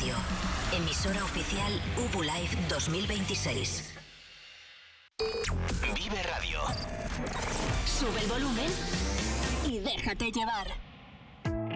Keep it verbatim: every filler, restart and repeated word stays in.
Radio, emisora oficial U B U Live dos mil veintiséis. Vive Radio. Sube el volumen y déjate llevar.